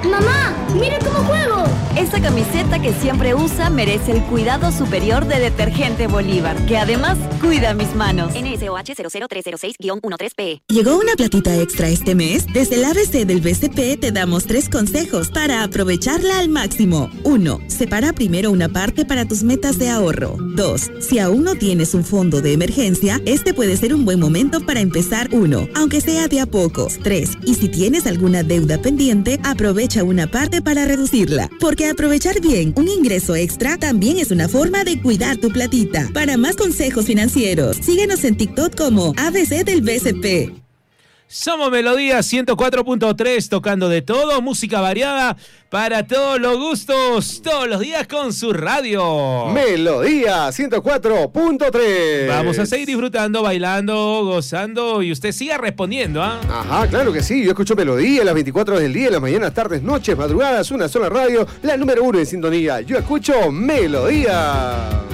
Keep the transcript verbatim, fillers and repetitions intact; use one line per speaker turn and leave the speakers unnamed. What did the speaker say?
¡Mamá! ¡Mira cómo juego!
Esa camiseta que siempre usa merece el cuidado superior de Detergente Bolívar, que además cuida mis manos.
N S O H cero cero tres cero seis guión trece P.
¿Llegó una platita extra este mes? Desde el A B C del B C P te damos tres consejos para aprovecharla al máximo. uno. Separa primero una parte para tus metas de ahorro. dos. Si aún no tienes un fondo de emergencia, este puede ser un buen momento para empezar uno, aunque sea de a pocos. tres. Y si tienes alguna deuda pendiente, aprovecha una parte para reducirla. Porque aprovechar bien un ingreso extra también es una forma de cuidar tu platita. Para más consejos financieros, síguenos en TikTok como A B C del B C P.
Somos Melodía ciento cuatro punto tres, tocando de todo, música variada para todos los gustos, todos los días con su radio.
Melodía ciento cuatro punto tres.
Vamos a seguir disfrutando, bailando, gozando y usted siga respondiendo, ¿ah? ¿eh?
Ajá, claro que sí. Yo escucho Melodía las veinticuatro horas del día, las mañanas, tardes, noches, madrugadas, una sola radio, la número uno en sintonía. Yo escucho Melodía.